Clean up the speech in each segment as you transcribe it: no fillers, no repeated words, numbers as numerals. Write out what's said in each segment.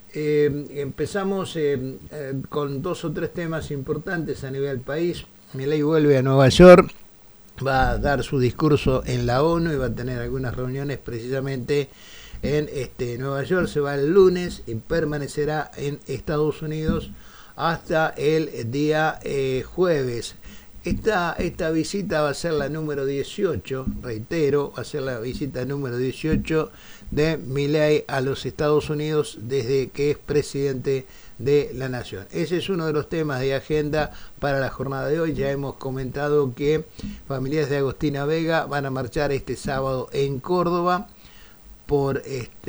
Empezamos con 2 o 3 temas importantes a nivel país. Milei vuelve a Nueva York, va a dar su discurso en la ONU y va a tener algunas reuniones precisamente en Nueva York. Se va el lunes y permanecerá en Estados Unidos hasta el día jueves. Esta visita va a ser la número 18, reitero, va a ser la visita número 18 de Milei a los Estados Unidos desde que es presidente de la nación. Ese es uno de los temas de agenda para la jornada de hoy. Ya hemos comentado que familiares de Agostina Vega van a marchar este sábado en Córdoba por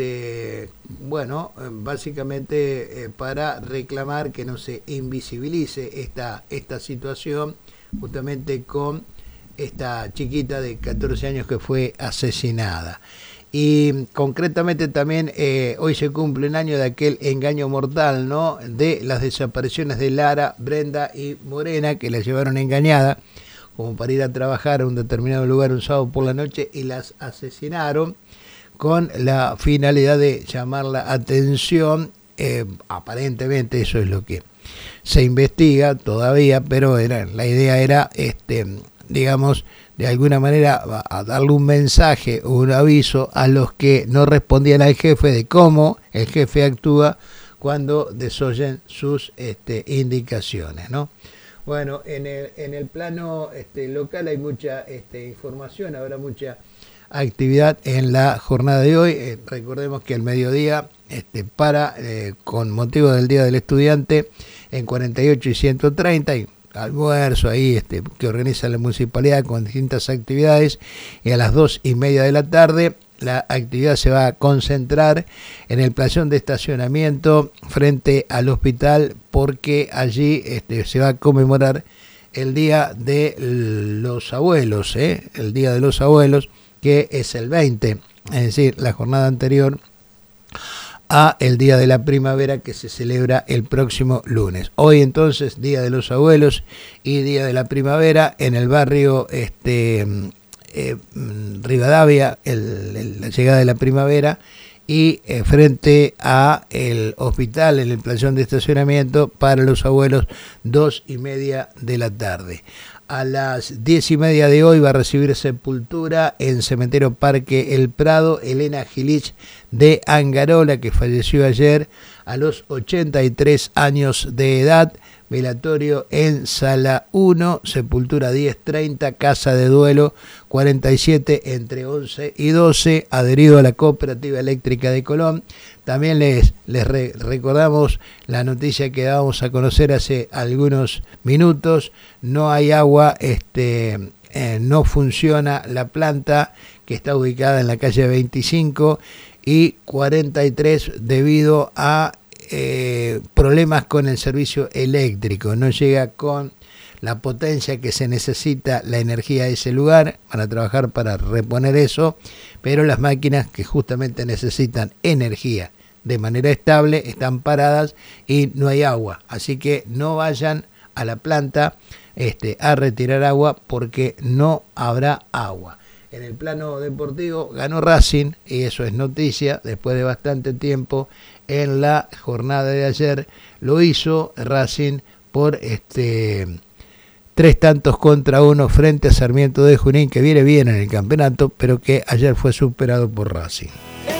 básicamente para reclamar que no se invisibilice esta situación, justamente con esta chiquita de 14 años que fue asesinada. Y concretamente también hoy se cumple un año de aquel engaño mortal, ¿no?, de las desapariciones de Lara, Brenda y Morena, que las llevaron engañada como para ir a trabajar a un determinado lugar un sábado por la noche y las asesinaron con la finalidad de llamar la atención. Aparentemente eso es lo que se investiga todavía, pero la idea era, digamos, de alguna manera a darle un mensaje o un aviso a los que no respondían al jefe de cómo el jefe actúa cuando desoyen sus indicaciones, ¿no? Bueno, en el plano local hay mucha información, habrá mucha actividad en la jornada de hoy. Recordemos que al mediodía, con motivo del Día del Estudiante, en 48 y 130 hay almuerzo ahí que organiza la municipalidad con distintas actividades, y a las 2:30 de la tarde la actividad se va a concentrar en el playón de estacionamiento frente al hospital, porque allí se va a conmemorar el Día de los Abuelos, el Día de los Abuelos, que es el 20, es decir, la jornada anterior a el Día de la Primavera, que se celebra el próximo lunes. Hoy entonces Día de los Abuelos y Día de la Primavera en el barrio Rivadavia, la llegada de la primavera, y frente a el hospital, en el playón de estacionamiento para los abuelos, 2:30 de la tarde. A las 10:30 de hoy va a recibir sepultura en Cementerio Parque El Prado Elena Gilich de Angarola, que falleció ayer a los 83 años de edad. Velatorio en Sala 1, sepultura 10:30, casa de duelo 47 entre 11 y 12, adherido a la Cooperativa Eléctrica de Colón. También les recordamos la noticia que dábamos a conocer hace algunos minutos: no hay agua, no funciona la planta que está ubicada en la calle 25 y 43 debido a problemas con el servicio eléctrico. No llega con la potencia que se necesita la energía de ese lugar. Van a trabajar para reponer eso, pero las máquinas que justamente necesitan energía de manera estable están paradas y no hay agua, así que no vayan a la planta a retirar agua, porque no habrá agua. En el plano deportivo ganó Racing, y eso es noticia después de bastante tiempo. En la jornada de ayer lo hizo Racing por 3-1 frente a Sarmiento de Junín, que viene bien en el campeonato, pero que ayer fue superado por Racing.